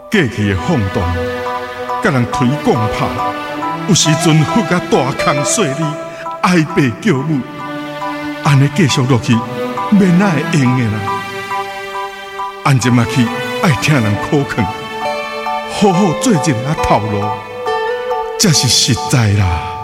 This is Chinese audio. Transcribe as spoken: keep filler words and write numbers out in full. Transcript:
过去的放荡，甲人推广拍，有时阵佛甲大空细里哀爸叫母，安尼继续落去，免哪会用的啦？安怎么去爱听人苦劝，好好做一下头路，才是实在啦。